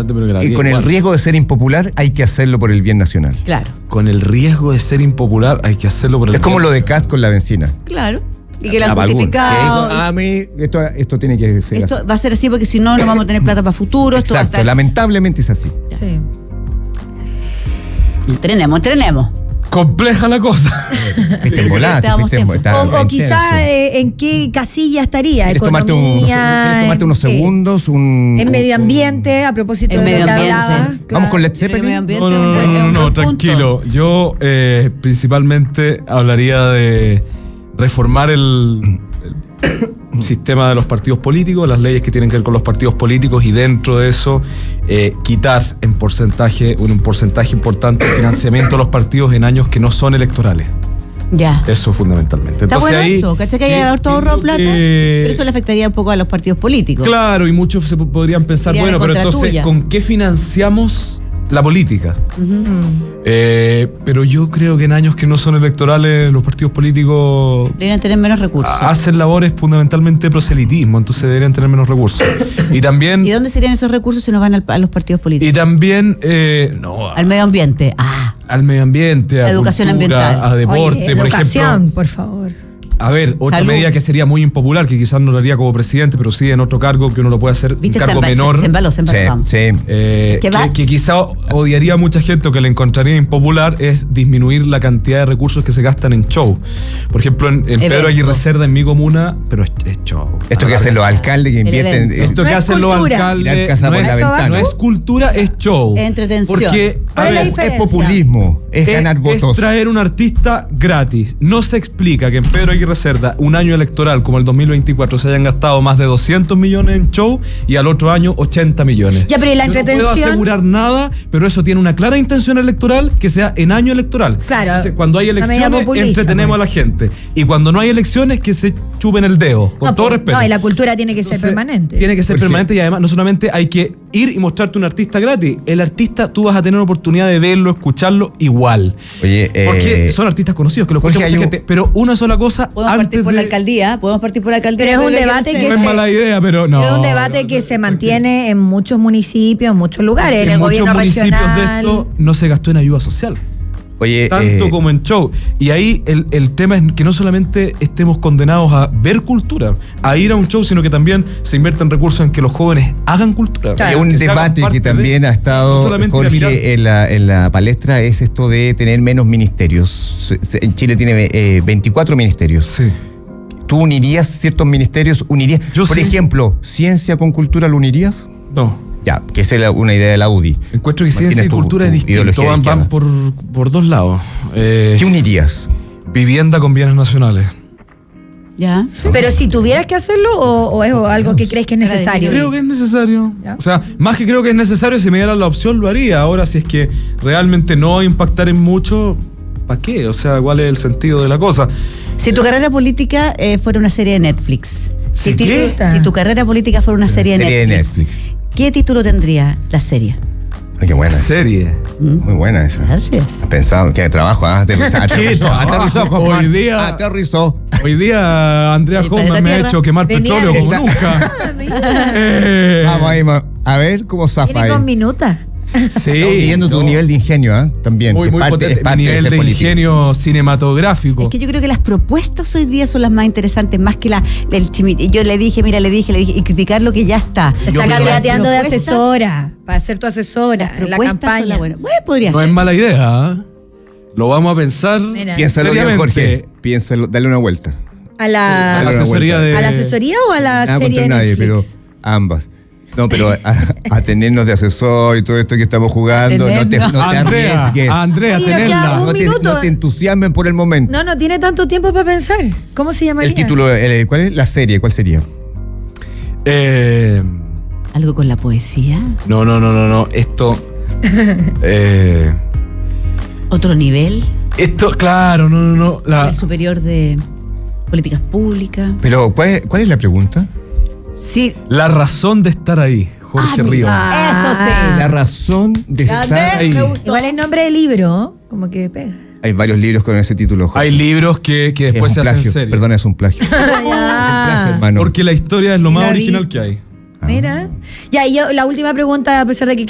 importante, pero que la Y con el riesgo de ser impopular, hay que hacerlo por el bien nacional. Claro. Con el riesgo de ser impopular, hay que hacerlo por el bien. Es como lo de Kast con la benzina. Claro. Y que la han A Balbún, justificado. que dijo, a mí, esto tiene que ser Esto así. va a ser así porque si no vamos a tener plata para futuro. Esto va a Exacto, estar... lamentablemente es así. Sí. Tenemos. Compleja la cosa. Fuiste en volada, Necesitábamos tiempo. O quizás en qué casilla estaría. ¿Quieres tomarte unos segundos? En medio ambiente, a propósito En de lo medio que ambiente. hablaba. Vamos con Led Medio Zeppelin. ambiente No, es un punto. tranquilo. Yo principalmente hablaría de reformar el sistema de los partidos políticos, las leyes que tienen que ver con los partidos políticos, y dentro de eso quitar un porcentaje importante de financiamiento a los partidos en años que no son electorales. Ya. Eso fundamentalmente. Está Entonces, bueno ahí, eso, ¿cachai? Que haya ahorrado todo ahorrado plata, pero eso le afectaría un poco a los partidos políticos. Claro, y muchos se podrían pensar, Irían en bueno, pero contra entonces, tuya. ¿con qué financiamos la política? Pero yo creo que en años que no son electorales, los partidos políticos Deberían tener menos recursos. hacen labores fundamentalmente de proselitismo, entonces deberían tener menos recursos. Y también... ¿Y dónde serían esos recursos si no van a los partidos políticos? Y también, Al medio ambiente. al medio ambiente, a Educación cultura, ambiental. a deporte, Oye, por educación, ejemplo. por favor. A ver, otra Salud. medida que sería muy impopular, que quizás no lo haría como presidente, pero sí en otro cargo que uno lo puede hacer, un ¿Viste? cargo Se menor. embaló, vamos. Sí. ¿Qué va? Que quizá odiaría a mucha gente o que le encontraría impopular es disminuir la cantidad de recursos que se gastan en show. Por ejemplo, en Pedro Evento. Aguirre Cerda, en mi comuna, pero es show. Esto que hacen los alcaldes que invierten. evento. Esto No que es hacen los cultura. alcaldes Tirar casa no por es, la ventana. no es cultura, es show. Es entretención. Porque, a ¿Cuál es la ver, diferencia? Es populismo, es ganar votos. Es traer un artista gratis. No se explica que en Pedro Aguirre Cerda, un año electoral como el 2024, se hayan gastado más de 200 millones en show y al otro año 80 millones. Ya, pero ¿y la Yo no puedo entretención? asegurar nada, pero eso tiene una clara intención electoral que sea en año electoral. Claro, Entonces, cuando hay una medida elecciones, populista, entretenemos pues. a la gente. Y cuando no hay elecciones, que se chupen el dedo. Con No, todo pues, respeto. no, y la cultura tiene que ser Entonces, permanente. Tiene que ser Porque- permanente, y además no solamente hay que ir y mostrarte un artista gratis. El artista tú vas a tener oportunidad de verlo, escucharlo igual. Oye, Porque son artistas conocidos que lo Jorge, escucha hay mucha un- gente. Pero una sola cosa Podemos antes partir por de... la alcaldía. Pero es un debate que No es se- mala idea, pero no. es un debate que se mantiene en muchos municipios, en muchos lugares, en el muchos gobierno municipios regional. de esto no se gastó en ayuda social. Oye, Tanto como en show. Y ahí el tema es que no solamente estemos condenados a ver cultura, a ir a un show, sino que también se inviertan recursos en que los jóvenes hagan cultura. Hay Claro. un Que se hagan debate parte que también de- ha estado, no solamente ir a mirar. Jorge, en la palestra, es esto de tener menos ministerios. En Chile tiene 24 ministerios. Sí. ¿Tú unirías ciertos ministerios? Yo Por sí. ejemplo, ¿ciencia con cultura lo unirías? No. Ya, que esa es una idea de la UDI. Encuentro que ciencia Mantienes y tu- cultura es tu distinto. ideología de Van izquierda. por dos lados. ¿Qué unirías? Vivienda con bienes nacionales. Ya. Pero si tuvieras que hacerlo o es algo que crees que es necesario. Creo que es necesario. ¿Ya? O sea, más que creo que es necesario, si me dieran la opción lo haría. Ahora, si es que realmente no va a impactar en mucho, ¿para qué? O sea, ¿cuál es el sentido de la cosa? Si tu carrera política fuera una serie de Netflix. ¿Si tu- qué? Si tu carrera política fuera una serie de Netflix. ¿Qué título tendría la serie? Ay, qué buena. Serie. Muy buena esa. Gracias. Has pensado, qué trabajo, aterrizó, trabajo? Hoy día- aterrizó. Hoy día Andrea El Hoffman planeta me ha Tierra hecho quemar venía petróleo de- como nunca. Vamos ahí, a ver cómo zafa Viene ahí. con minuta. Sí. Estamos midiendo tu nivel de ingenio, también. Muy, que muy parte- potente. es parte Mi nivel ser de político. ingenio cinematográfico. Es que yo creo que las propuestas hoy día son las más interesantes, más que el chimite. Yo le dije, y criticar lo que ya está. Se Yo está creo- candidateando de Propuestas- asora, para ser tu asesora en la Propuestas son campaña. las buenas. Bueno, podría No ser. es mala idea, ¿eh? Lo vamos a pensar. Mira. Piénsalo bien, seriamente. Jorge. Piénsalo, dale una vuelta. A la, A la Dale una asesoría vuelta. de... ¿A la asesoría o a la Nada serie contra de nadie, Netflix? pero ambas. No, pero a tenernos de asesor y todo esto que estamos jugando, no te Andrea, arriesgues. Andrea, Oye, nos queda tenerla. un No te, minuto. no te entusiasmen por el momento. No tiene tanto tiempo para pensar. ¿Cómo se llamaría? El título, ¿cuál es la serie? ¿Cuál sería? ¿Algo con la poesía? No. Esto. ¿Otro nivel? Esto, claro, no. ¿El superior de políticas públicas? Pero, ¿cuál es la pregunta? Sí. La razón de estar ahí, Jorge Ríos. Eso sí. La razón de estar ahí. ahí. Igual el nombre del libro, como que pega. Hay varios libros con ese título, Jorge. Hay libros que Es después un se hacen plagio. serie. Perdón, es un plagio. Hermano. Porque la historia es lo Y más la original vi- que hay. Mira. Ya, y yo, la última pregunta, a pesar de que